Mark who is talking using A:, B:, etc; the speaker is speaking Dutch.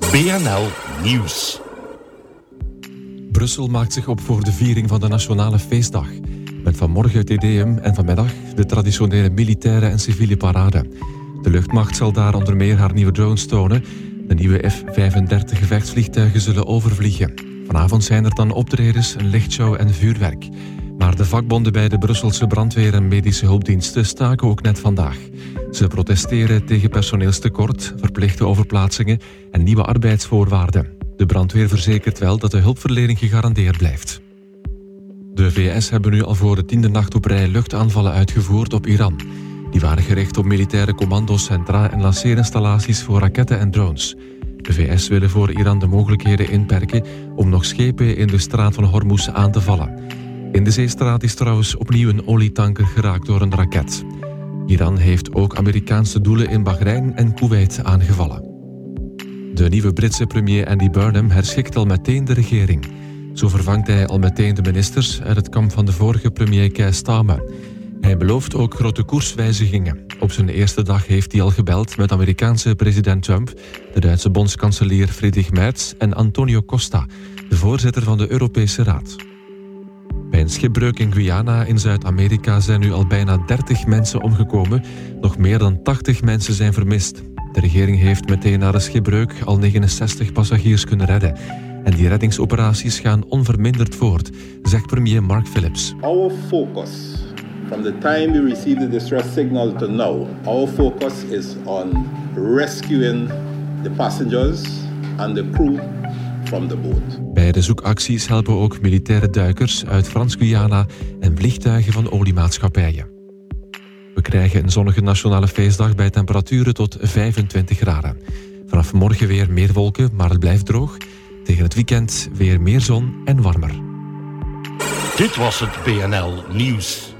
A: BNL Nieuws.
B: Brussel maakt zich op voor de viering van de Nationale Feestdag. Met vanmorgen het Ideum en vanmiddag de traditionele militaire en civiele parade. De luchtmacht zal daar onder meer haar nieuwe drones tonen. De nieuwe F-35 gevechtsvliegtuigen zullen overvliegen. Vanavond zijn er dan optredens, een lichtshow en vuurwerk. Maar de vakbonden bij de Brusselse brandweer en medische hulpdiensten staken ook net vandaag. Ze protesteren tegen personeelstekort, verplichte overplaatsingen en nieuwe arbeidsvoorwaarden. De brandweer verzekert wel dat de hulpverlening gegarandeerd blijft. De VS hebben nu al voor de 10e nacht op rij luchtaanvallen uitgevoerd op Iran. Die waren gericht op militaire commando's, centra en lanceerinstallaties voor raketten en drones. De VS willen voor Iran de mogelijkheden inperken om nog schepen in de straat van Hormuz aan te vallen. In de zeestraat is trouwens opnieuw een olietanker geraakt door een raket. Iran heeft ook Amerikaanse doelen in Bahrein en Kuwait aangevallen. De nieuwe Britse premier Andy Burnham herschikt al meteen de regering. Zo vervangt hij al meteen de ministers uit het kamp van de vorige premier Keir Starmer. Hij belooft ook grote koerswijzigingen. Op zijn eerste dag heeft hij al gebeld met Amerikaanse president Trump, de Duitse bondskanselier Friedrich Merz en Antonio Costa, de voorzitter van de Europese Raad. Bij een schipbreuk in Guyana in Zuid-Amerika zijn nu al bijna 30 mensen omgekomen. Nog meer dan 80 mensen zijn vermist. De regering heeft meteen na de schipbreuk al 69 passagiers kunnen redden. En die reddingsoperaties gaan onverminderd voort, zegt premier Mark Phillips.
C: Our focus, from the time we received the distress signal to now, our focus is on rescuing the passengers and the crew from the boat.
B: Bij de zoekacties helpen ook militaire duikers uit Frans-Guyana en vliegtuigen van oliemaatschappijen. We krijgen een zonnige Nationale Feestdag bij temperaturen tot 25 graden. Vanaf morgen weer meer wolken, maar het blijft droog. Tegen het weekend weer meer zon en warmer.
A: Dit was het BNL Nieuws.